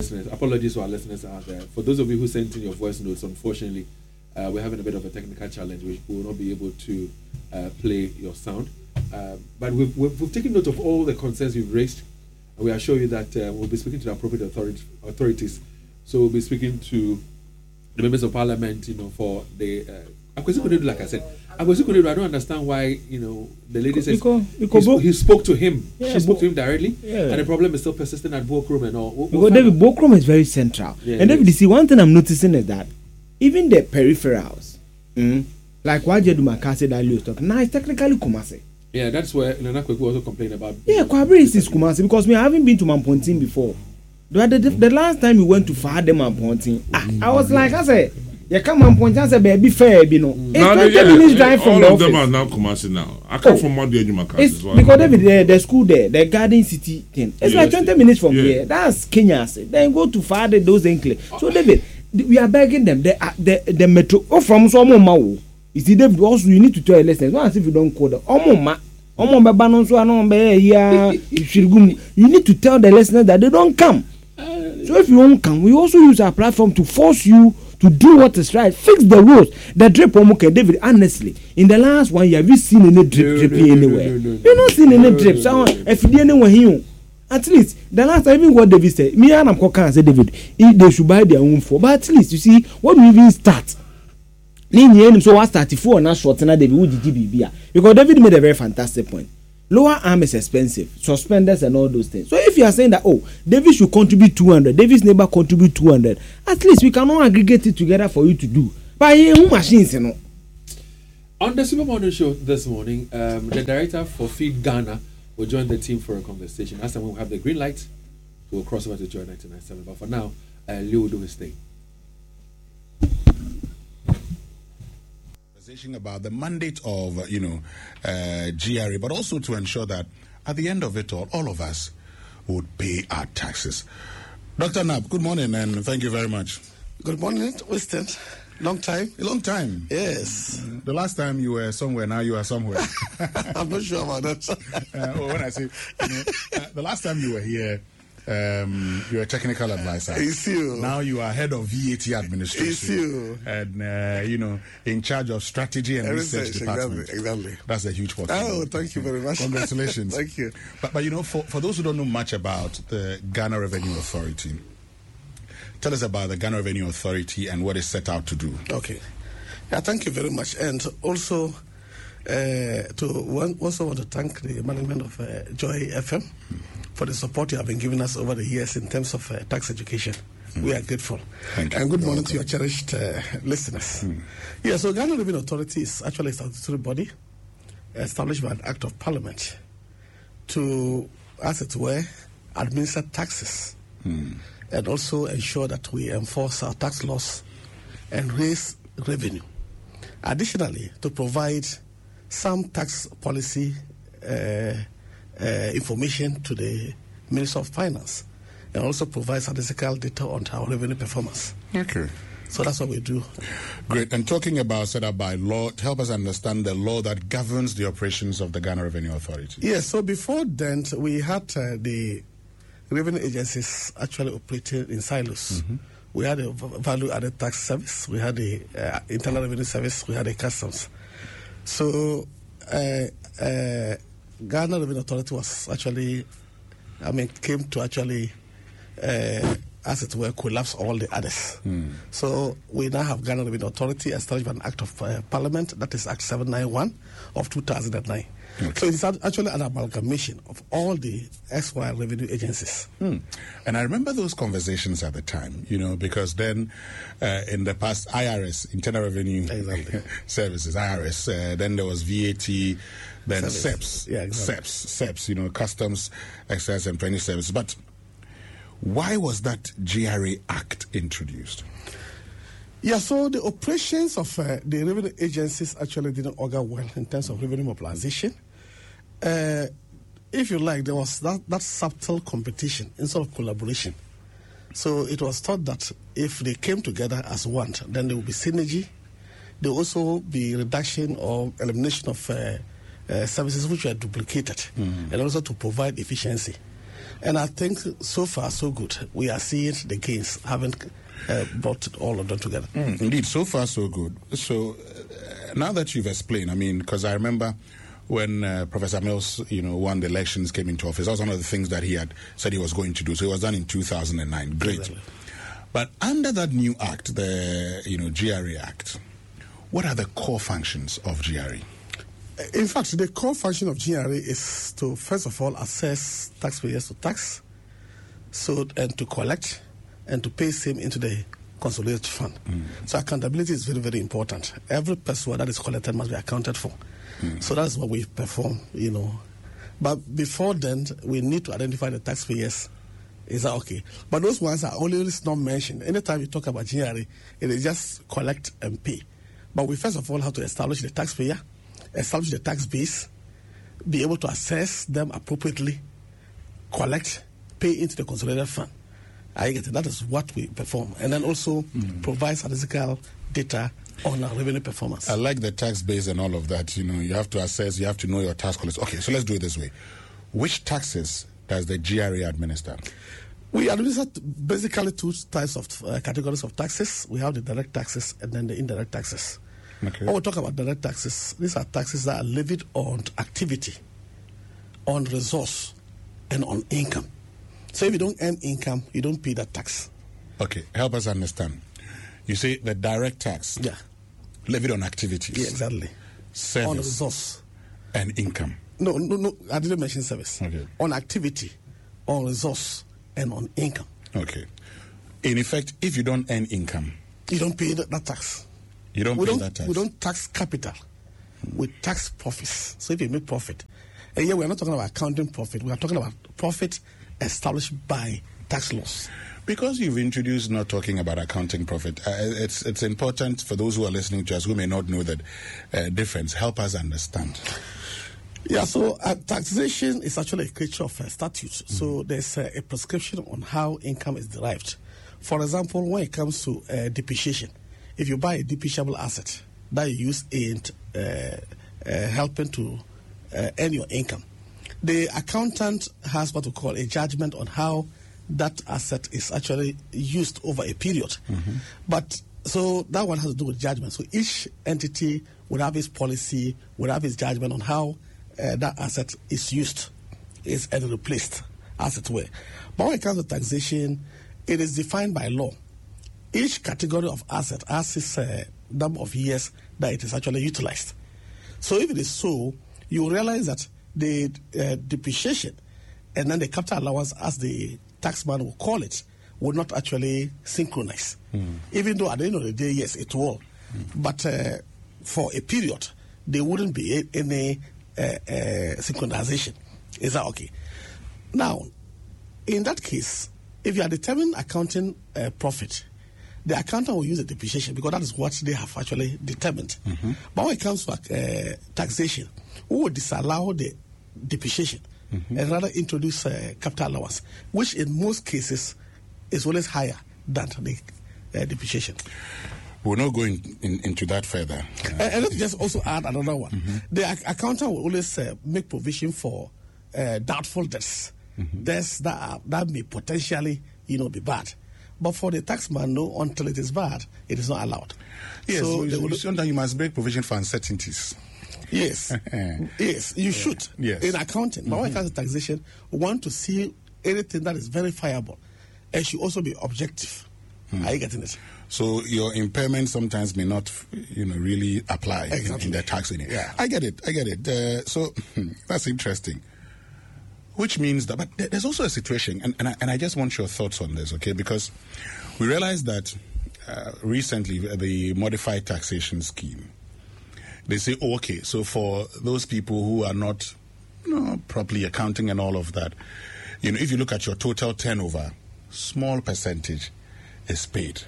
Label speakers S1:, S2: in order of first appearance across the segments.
S1: listeners. Apologies to our listeners out there. For those of you who sent in your voice notes, unfortunately, we're having a bit of a technical challenge. We will not be able to play your sound. But we've taken note of all the concerns you've raised. And we assure you that we'll be speaking to the appropriate authorities. So we'll be speaking to the members of parliament, for the... like I said, I don't understand why, the lady says he spoke to him. Yeah, she spoke to him directly, and the problem is still persistent at Bokrom and all.
S2: Because David, Bokrom is very central. Yeah, and David, you see, one thing I'm noticing is that even the peripherals, like what Jedu Makase that you talking, now it's technically Kumasi.
S1: Yeah, that's where Nana Kweku also complained about.
S2: Yeah, Kwabri is Kumasi because I haven't been to Mampontin before. The last time we went to Fahade Mampontin, I was like, I said, you come Mampontin, I said, baby, fair, It's 20 minutes drive from the office.
S3: All of them are now Kumasi now. I come from Mount Jedu Makase.
S2: Because David, the school there, the Garden City thing, it's like 20 minutes from here. That's Kenya. Then go to Fahade, those Enkle. So David, we are begging them. The metro from Somomau. You see, David, also you need to tell your listeners. Not as if you don't call them. You need to tell the listeners that they don't come. So if you don't come, we also use our platform to force you to do what is right. Fix the rules. The drip, David, honestly, in the last 1 year, have you seen any drip anywhere? You've not seen any drip. So if you didn't know him, at least the last time, even what David said, me and I'm say David, they should buy their own for. But at least you see, what we even start. So what 34 and not short and David because David made a very fantastic point. Lower arm is expensive, suspenders and all those things. So if you are saying that David should contribute 200, David's neighbor contribute 200, at least we can all aggregate it together for you to do. But machines,
S1: On the Super Morning Show this morning, the director for Feed Ghana will join the team for a conversation. Last time we will have the green light, we'll cross over to Joy 99.7. But for now, Leo will do his thing.
S4: About the mandate of GRA, but also to ensure that at the end of it all of us would pay our taxes. Dr. Nab, good morning and thank you very much.
S5: Good morning, Winston. Long time.
S4: A long time.
S5: Yes.
S4: The last time you were somewhere, now you are somewhere.
S5: I'm not sure about that.
S4: When I say the last time you were here, you're a technical advisor.
S5: It's you.
S4: Now you are head of VAT administration.
S5: It's you.
S4: And, in charge of strategy and research department.
S5: Exactly.
S4: That's a huge possibility.
S5: Oh, thank you very much.
S4: Congratulations.
S5: Thank you.
S4: But for those who don't know much about the Ghana Revenue Authority, tell us about the Ghana Revenue Authority and what it's set out to do.
S5: Okay. Yeah, thank you very much. And also, want to thank the management of Joy FM for the support you have been giving us over the years in terms of tax education. We are grateful.
S4: Thank you.
S5: And good morning to your cherished listeners. Yeah, so Ghana Revenue Authority is actually a statutory body established by an act of parliament to, as it were, administer taxes and also ensure that we enforce our tax laws and raise revenue. Additionally, to provide some tax policy information to the Minister of Finance and also provide statistical data on our revenue performance.
S4: Okay.
S5: So that's what we do.
S4: Great. And talking about set up by law, help us understand the law that governs the operations of the Ghana Revenue Authority.
S5: Yes, so before then, we had the revenue agencies actually operated in silos. We had a value-added tax service, we had the internal revenue service, we had the customs. So Ghana Revenue Authority was actually, came to actually, as it were, collapse all the others. So we now have Ghana Revenue Authority established by an act of parliament, that is Act 791 of 2009. Okay. So it's actually an amalgamation of all the SY revenue agencies.
S4: And I remember those conversations at the time, because then in the past, IRS, Internal Revenue Services, IRS, then there was VAT, then SEPS, SEPS, Customs, Excise and Penny Services. But why was that GRA Act introduced?
S5: Yeah, so the operations of the revenue agencies actually didn't augur well in terms of revenue mobilization. If you like, there was that subtle competition instead of collaboration. So it was thought that if they came together as one, then there would be synergy. There will also be reduction or elimination of services which were duplicated, and also to provide efficiency. And I think so far, so good. We are seeing the gains, haven't brought all of them together.
S4: Indeed, so far, so good. So now that you've explained, I mean, because I remember when Professor Mills, won the elections, came into office, that was one of the things that he had said he was going to do. So it was done in 2009. Great. Exactly. But under that new act, the GRA Act, what are the core functions of GRA?
S5: In fact, the core function of GRA is to, first of all, assess taxpayers to tax, and to collect and to pay same into the consolidated fund. So accountability is very, very important. Every person that is collected must be accounted for. So that's what we perform, But before then, we need to identify the taxpayers. Is that okay? But those ones are always not mentioned. Anytime you talk about GRA, it is just collect and pay. But we first of all have to establish the taxpayer, establish the tax base, be able to assess them appropriately, collect, pay into the consolidated fund. I get it. That is what we perform. And then also provide statistical data on our revenue performance.
S4: I like the tax base and all of that. You have to assess, you have to know your tax collectors. Okay, so let's do it this way. Which taxes does the GRA administer?
S5: We administer basically two types of categories of taxes. We have the direct taxes and then the indirect taxes.
S4: Okay.
S5: When we talk about direct taxes, these are taxes that are levied on activity, on resource, and on income. So if you don't earn income, you don't pay that tax.
S4: Okay, help us understand. You say the direct tax, levied on activities.
S5: Yeah, exactly.
S4: Service.
S5: On resource.
S4: And income.
S5: No, I didn't mention service.
S4: Okay.
S5: On activity, on resource, and on income.
S4: Okay. In effect, if you don't earn income,
S5: you don't pay that tax.
S4: You don't pay that tax.
S5: We don't tax capital. We tax profits. So if you make profit, and here we are not talking about accounting profit. We are talking about profit established by tax laws.
S4: Because you've introduced not talking about accounting profit, it's important for those who are listening to us who may not know that difference. Help us understand.
S5: Yeah, so taxation is actually a creature of statutes. So there's a prescription on how income is derived. For example, when it comes to depreciation, if you buy a depreciable asset that you use in helping to earn your income, the accountant has what we call a judgment on how that asset is actually used over a period. But so that one has to do with judgment. So each entity would have its policy, would have its judgment on how that asset is used, is replaced, as it were. But when it comes to taxation, it is defined by law. Each category of asset has its number of years that it is actually utilized. So if it is so, you realize that the depreciation and then the capital allowance, as the taxman will call it, will not actually synchronize. Even though at the end of the day, yes, it will. But for a period, there wouldn't be any synchronization. Is that okay? Now, in that case, if you are determining accounting profit, the accountant will use the depreciation because that is what they have actually determined. But when it comes to taxation, we will disallow the depreciation and rather introduce capital allowance, which in most cases is always higher than the depreciation.
S4: We're not going into that further.
S5: And let's just also add another one. The accountant will always make provision for doubtful debts, debts that may potentially, be bad. But for the taxman, no, until it is bad, it is not allowed.
S4: Yes, so sometimes you must make provision for uncertainties.
S5: Yes, yes, you should.
S4: Yes.
S5: In accounting, but when it comes to taxation, we want to see anything that is verifiable. It should also be objective. Are you getting it?
S4: So your impairment sometimes may not, really apply in the tax unit.
S5: Yeah.
S4: I get it. So that's interesting. Which means that, but there's also a situation, and I just want your thoughts on this, okay? Because we realized that recently the modified taxation scheme, they say, okay, so for those people who are not, properly accounting and all of that, if you look at your total turnover, small percentage is paid.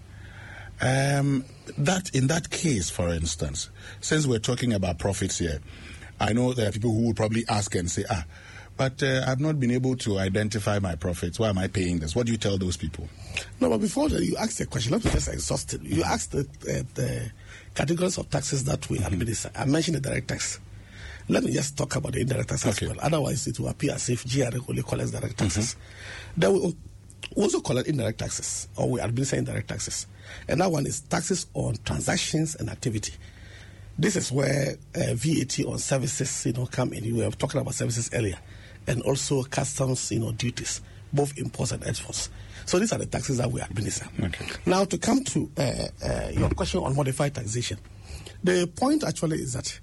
S4: That in that case, for instance, since we're talking about profits here, I know there are people who will probably ask and say, but I've not been able to identify my profits. Why am I paying this? What do you tell those people?
S5: No, but before that, you asked a question. Let me just exhaust it. You asked the categories of taxes that we administer. I mentioned the direct tax. Let me just talk about the indirect taxes as well. Otherwise, it will appear as if GRA only collects direct taxes. Then we also collect indirect taxes, or we administer indirect taxes. And that one is taxes on transactions and activity. This is where VAT on services, come in. We were talking about services earlier, and also customs, duties, both imports and exports. So these are the taxes that we administer.
S4: Okay.
S5: Now, to come to your question on modified taxation, the point actually is that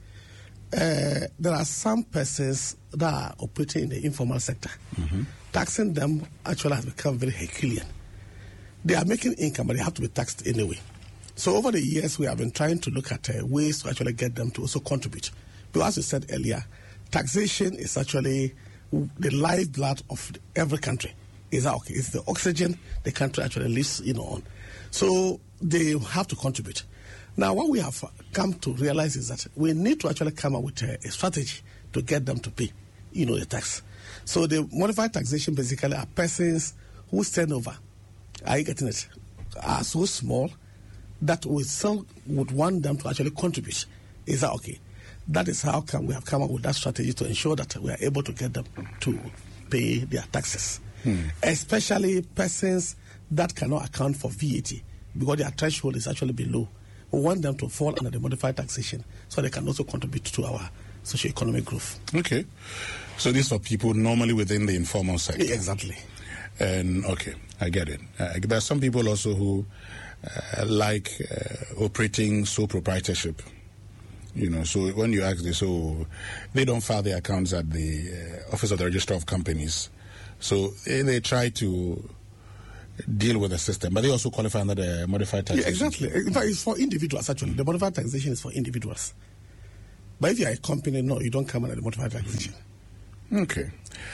S5: there are some persons that are operating in the informal sector. Taxing them actually has become very Herculean. They are making income, but they have to be taxed anyway. So over the years, we have been trying to look at ways to actually get them to also contribute. But as you said earlier, taxation is actually the lifeblood of every country. Is that okay? It's the oxygen the country actually lives, on. So they have to contribute. Now, what we have come to realize is that we need to actually come up with a strategy to get them to pay, the tax. So the modified taxation basically are persons whose turnover, are you getting it, are so small that we still would want them to actually contribute. Is that okay? That is how we have come up with that strategy to ensure that we are able to get them to pay their taxes. Especially persons that cannot account for VAT because their threshold is actually below. We want them to fall under the modified taxation so they can also contribute to our socio-economic growth.
S4: Okay. So these are people normally within the informal sector.
S5: Exactly.
S4: And okay, I get it. There are some people also who like operating sole proprietorship. So when you ask this, so they don't file their accounts at the Office of the Registrar of Companies. So they try to deal with the system, but they also qualify under the modified taxation.
S5: Yeah, exactly. In fact, it's for individuals, actually. The modified taxation is for individuals. But if you are a company, no, you don't come under the modified taxation.
S4: Okay.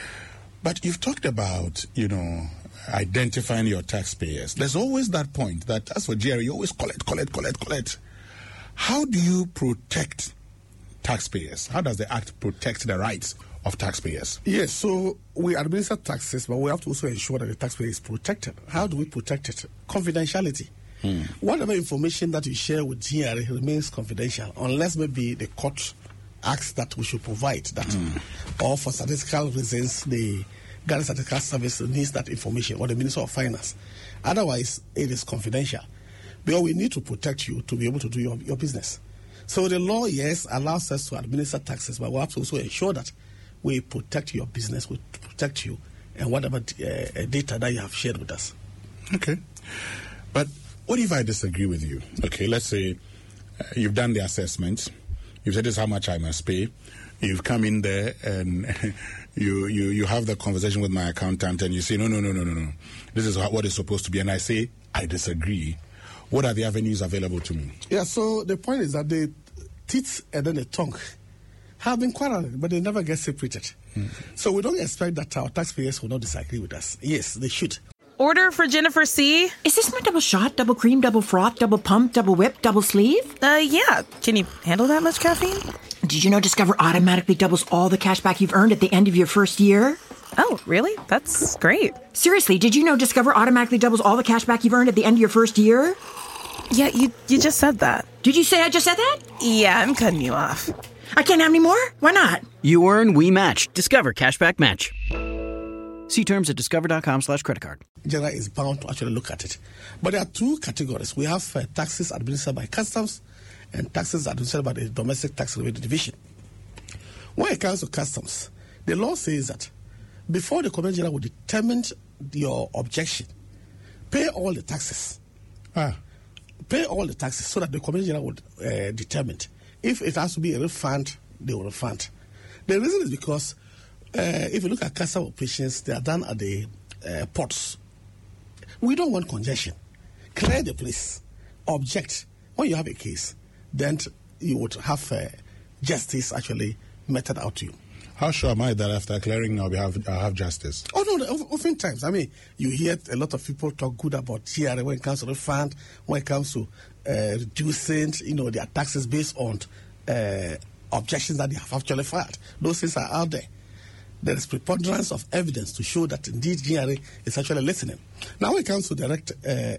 S4: But you've talked about, identifying your taxpayers. There's always that point that as for GRA, you always collect. How do you protect taxpayers? How does the Act protect the rights of taxpayers?
S5: Yes, so we administer taxes, but we have to also ensure that the taxpayer is protected. How do we protect it? Confidentiality. Whatever information that you share with GRA remains confidential, unless maybe the court asks that we should provide that, or for statistical reasons, the Ghana Statistical Service needs that information, or the Minister of Finance. Otherwise, it is confidential. Because we need to protect you to be able to do your business. So the law, yes, allows us to administer taxes, but we have to also ensure that we protect your business, we protect you, and whatever data that you have shared with us.
S4: Okay. But what if I disagree with you? Okay, let's say you've done the assessment. You've said this is how much I must pay. You've come in there and you have the conversation with my accountant and you say, no. This is what it's supposed to be. And I say, I disagree. What are the avenues available to me?
S5: Yeah, so the point is that the teeth and then the tongue have been quarreling, but they never get separated. So we don't expect that our taxpayers will not disagree with us. Yes, they should.
S6: Order for Jennifer C.
S7: Is this my double shot, double cream, double froth, double pump, double whip, double sleeve?
S6: Yeah. Can you handle that much caffeine?
S7: Did you know Discover automatically doubles all the cash back you've earned at the end of your first year?
S6: Oh, really? That's great.
S7: Seriously, did you know Discover automatically doubles all the cash back you've earned at the end of your first year?
S6: Yeah, you just said that.
S7: Did you say I just said that?
S6: Yeah, I'm cutting you off.
S7: I can't have any more? Why not?
S8: You earn, we match. Discover Cashback Match. See terms at discover.com/creditcard.
S5: GRA is bound to actually look at it. But there are two categories. We have taxes administered by customs and taxes administered by the Domestic Tax Revenue Division. When it comes to customs, the law says that before the Commissioner General will determine your objection, pay all the taxes. Pay all the taxes so that the Commissioner General would determine. If it has to be a refund, they will refund. The reason is because if you look at custom operations, they are done at the ports. We don't want congestion. Clear the place. Object. When you have a case, then you would have justice actually meted out to you.
S4: How sure am I that after clearing I'll have justice?
S5: Oh, no, oftentimes. I mean, you hear a lot of people talk good about GRA when it comes to refund, when it comes to reducing, their taxes based on objections that they have actually filed. Those things are out there. There is preponderance of evidence to show that indeed GRA is actually listening. Now, when it comes to direct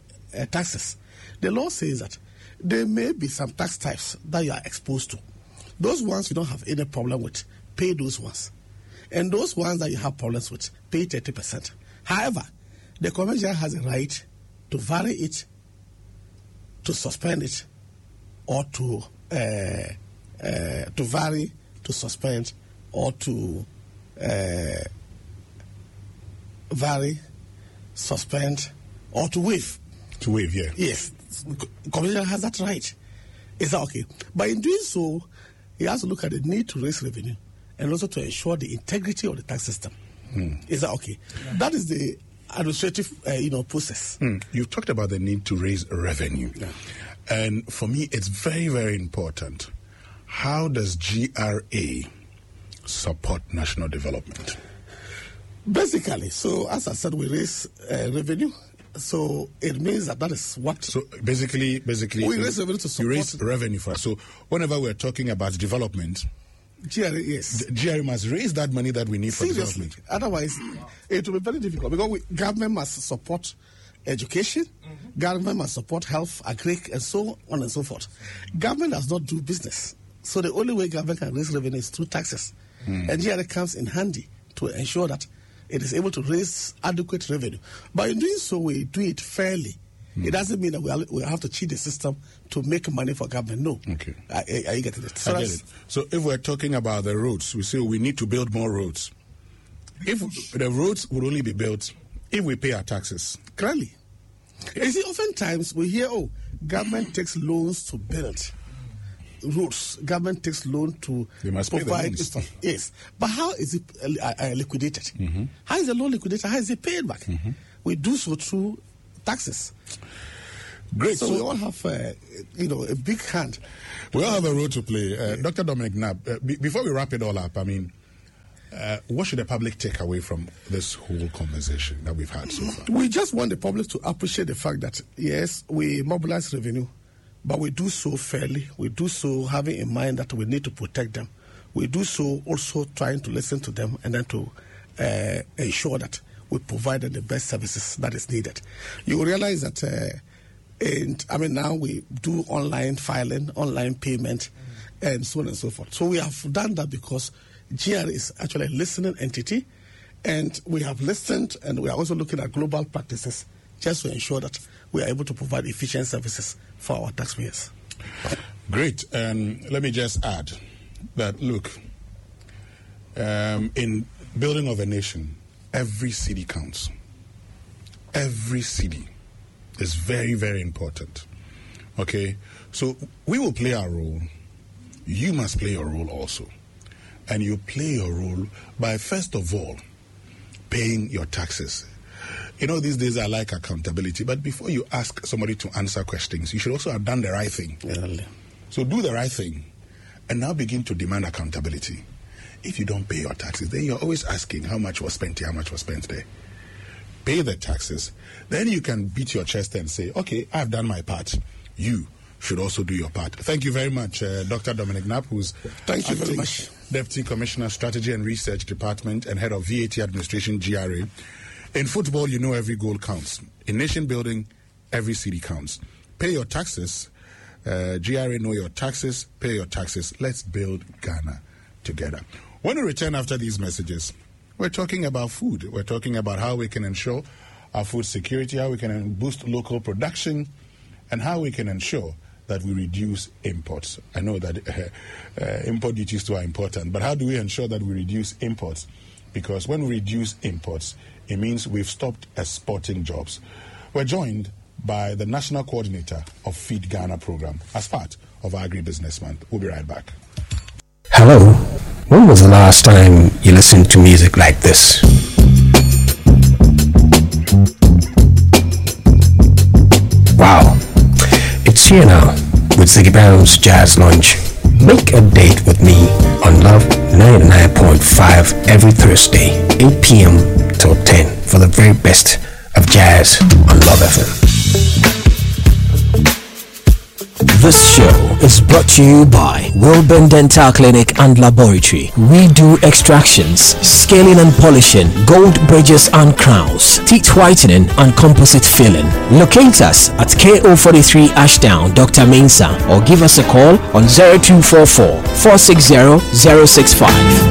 S5: taxes, the law says that there may be some tax types that you are exposed to. Those ones you don't have any problem with, pay those ones. And those ones that you have problems with, pay 30%. However, the commissioner has a right to vary it, to suspend it, or to vary, to suspend, or to vary, suspend, or to waive.
S4: To waive, yeah.
S5: Yes, commissioner has that right. Is that okay? But in doing so, he has to look at the need to raise revenue and also to ensure the integrity of the tax system. Is that okay? Yeah. That is the administrative, process.
S4: You've talked about the need to raise revenue.
S5: Yeah.
S4: And for me, it's very, very important. How does GRA support national development?
S5: Basically, so as I said, we raise revenue. So it means that is what.
S4: So basically,
S5: we raise revenue to support.
S4: You raise revenue for us. So whenever we're talking about development,
S5: GRA, yes.
S4: GRA must raise that money that we need for
S5: Seriously.
S4: development.
S5: Otherwise, it will be very difficult because government must support education, government must support health, agri, and so on and so forth. Government does not do business. So the only way government can raise revenue is through taxes. And GRA comes in handy to ensure that it is able to raise adequate revenue. But in doing so, we do it fairly. It doesn't mean that we have to cheat the system to make money for government. No.
S4: Okay.
S5: Are you getting it?
S4: So I get it. So if we're talking about the roads, we say we need to build more roads. If the roads would only be built if we pay our taxes.
S5: Clearly. You see, oftentimes we hear, government takes loans to build roads. Government takes loan to provide stuff. Yes. But how is it liquidated? How is the loan liquidated? How is it paid back? We do so through taxes.
S4: Great.
S5: So we all have, a big hand.
S4: We all have a role to play. Dr. Dominic Knapp, before we wrap it all up, what should the public take away from this whole conversation that we've had so far?
S5: We just want the public to appreciate the fact that, yes, we mobilize revenue, but we do so fairly. We do so having in mind that we need to protect them. We do so also trying to listen to them and then to ensure that we provide the best services that is needed. You will realize that, now we do online filing, online payment, and so on and so forth. So we have done that because GRA is actually a listening entity, and we have listened, and we are also looking at global practices just to ensure that we are able to provide efficient services for our taxpayers.
S4: Great. Let me just add that, look, in building of a nation, every city counts. Every city is very, very important. Okay? So we will play our role. You must play your role also. And you play your role by, first of all, paying your taxes. These days I like accountability, but before you ask somebody to answer questions, you should also have done the right thing.
S5: Yeah.
S4: So do the right thing, and now begin to demand accountability. If you don't pay your taxes, then you're always asking how much was spent here, how much was spent there. Pay the taxes. Then you can beat your chest and say, okay, I've done my part. You should also do your part. Thank you very much, Dr. Dominic Knapp, who's
S5: Thank you very much.
S4: Deputy Commissioner, Strategy and Research Department and Head of VAT Administration, GRA. In football, every goal counts. In nation building, every city counts. Pay your taxes. GRA know your taxes. Pay your taxes. Let's build Ghana together. When we return after these messages, we're talking about food. We're talking about how we can ensure our food security, how we can boost local production, and how we can ensure that we reduce imports. I know that import duties too are important, but how do we ensure that we reduce imports? Because when we reduce imports, it means we've stopped exporting jobs. We're joined by the National Coordinator of Feed Ghana program as part of our Agribusiness Month. We'll be right back.
S9: Hello. When was the last time you listened to music like this? Wow. It's here now with Ziggy Brown's Jazz Lounge. Make a date with me on Love 99.5 every Thursday, 8 p.m. till 10 for the very best of jazz on Love FM. This show is brought to you by Wilburn Dental Clinic and Laboratory. We do extractions, scaling and polishing, gold bridges and crowns, teeth whitening and composite filling. Locate us at KO43 Ashdown, Dr. Mensah, or give us a call on 0244 460 065.